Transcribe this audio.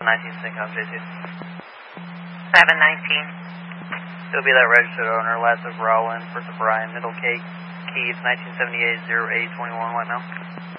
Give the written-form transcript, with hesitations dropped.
19 Syncom, JC. 719. It'll be that registered owner, last of Rowan, first of Brian, middle K, keys 1978-0821, what now?